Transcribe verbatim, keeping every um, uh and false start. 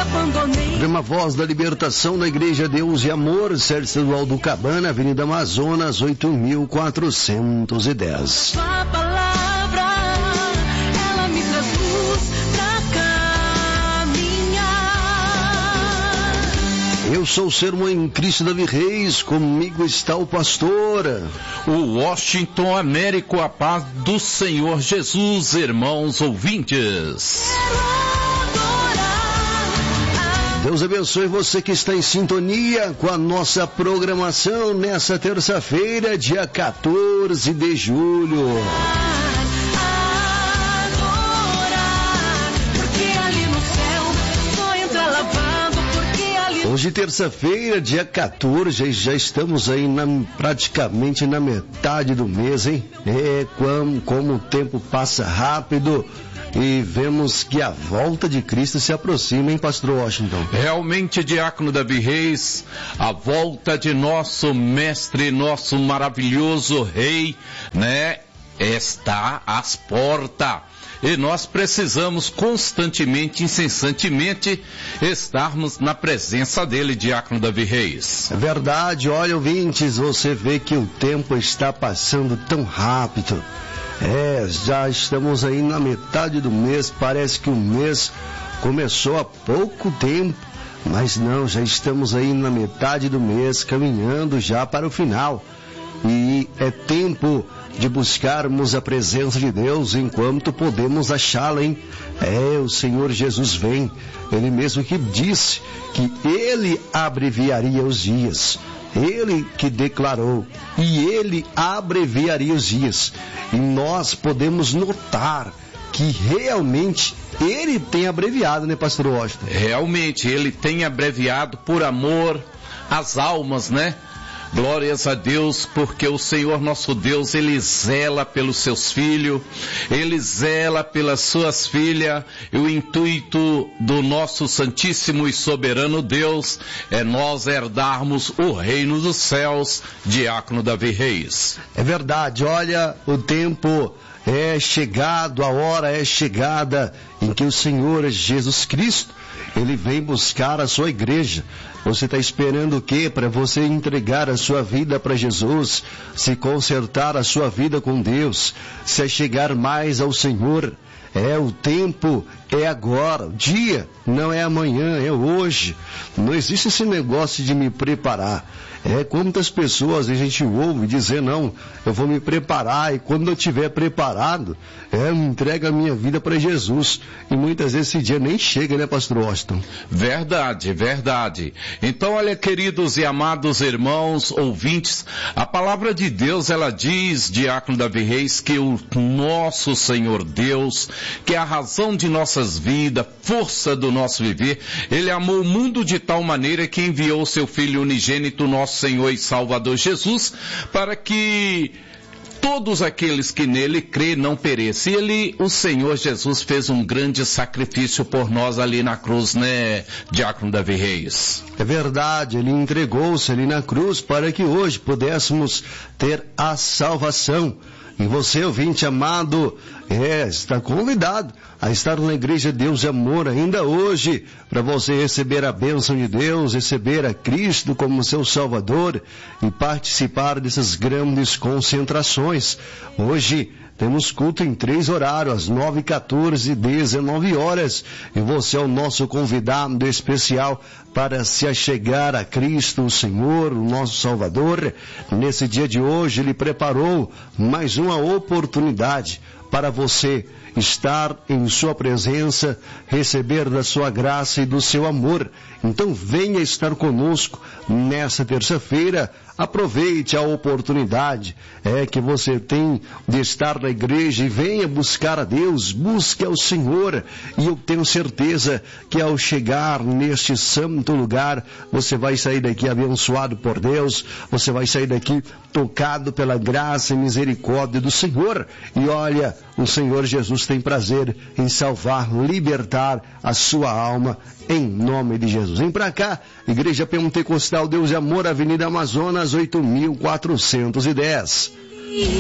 abandonei. Programa Voz da Libertação da Igreja Deus e Amor, Sede Estadual do Cabana, Avenida Amazonas, oito mil quatrocentos e dez. Sua palavra, ela me traz luz pra caminhar. Eu sou o Sermão em Cristo Davi Reis, comigo está o pastor o Washington Américo, a paz do Senhor Jesus, irmãos ouvintes. Deus abençoe você que está em sintonia com a nossa programação nessa terça-feira, dia quatorze de julho. Hoje, terça-feira, dia quatorze, já estamos aí na, praticamente na metade do mês, hein? É, como, como o tempo passa rápido e vemos que a volta de Cristo se aproxima, hein, pastor Washington? Realmente, diácono Davi Reis, a volta de nosso mestre, nosso maravilhoso rei, né, está às portas. E nós precisamos constantemente, incessantemente, estarmos na presença dele, diácono Davi Reis. É verdade, olha, ouvintes, você vê que o tempo está passando tão rápido. É, já estamos aí na metade do mês, parece que o mês começou há pouco tempo, mas não, já estamos aí na metade do mês, caminhando já para o final. E é tempo de buscarmos a presença de Deus enquanto podemos achá-la, hein? É, o Senhor Jesus vem, Ele mesmo que disse que Ele abreviaria os dias. Ele que declarou, e Ele abreviaria os dias. E nós podemos notar que realmente Ele tem abreviado, né, pastor Washington? Realmente, Ele tem abreviado por amor às almas, né? Glórias a Deus, porque o Senhor nosso Deus, Ele zela pelos seus filhos, Ele zela pelas suas filhas, e o intuito do nosso Santíssimo e Soberano Deus é nós herdarmos o reino dos céus, diácono Davi Reis. É verdade, olha, o tempo é chegado, a hora é chegada em que o Senhor Jesus Cristo, Ele vem buscar a sua igreja. Você está esperando o quê? Para você entregar a sua vida para Jesus, se consertar a sua vida com Deus, se chegar mais ao Senhor. É, o tempo é agora, o dia não é amanhã, é hoje. Não existe esse negócio de me preparar. É, quantas pessoas a gente ouve dizer, não, eu vou me preparar, e quando eu estiver preparado, é, eu entrego a minha vida para Jesus. E muitas vezes esse dia nem chega, né, pastor Washington? Verdade, verdade. Então, olha, queridos e amados irmãos, ouvintes, a palavra de Deus, ela diz, diácono Davi Reis, que o nosso Senhor Deus, que é a razão de nossas vidas, força do nosso viver, Ele amou o mundo de tal maneira que enviou o seu Filho unigênito, nosso Senhor e Salvador Jesus, para que todos aqueles que nele crê não pereçam. E ele, o Senhor Jesus, fez um grande sacrifício por nós ali na cruz, né, diácono Davi Reis? É verdade, Ele entregou-se ali na cruz para que hoje pudéssemos ter a salvação. E você, ouvinte amado, é, está convidado a estar na Igreja Deus e Amor ainda hoje, para você receber a bênção de Deus, receber a Cristo como seu Salvador e participar dessas grandes concentrações. Hoje temos culto em três horários, às nove, quatorze e dezenove horas. E você é o nosso convidado especial para se achegar a Cristo, o Senhor, o nosso Salvador. Nesse dia de hoje, Ele preparou mais uma oportunidade para você estar em sua presença, receber da sua graça e do seu amor. Então venha estar conosco nessa terça-feira. Aproveite a oportunidade é que você tem de estar na igreja e venha buscar a Deus, busque ao Senhor. E eu tenho certeza que ao chegar neste santo lugar, você vai sair daqui abençoado por Deus, você vai sair daqui tocado pela graça e misericórdia do Senhor. E olha, o Senhor Jesus tem prazer em salvar, libertar a sua alma, em nome de Jesus. Vem pra cá, Igreja Pentecostal Deus e Amor, Avenida Amazonas, oito mil quatrocentos e dez.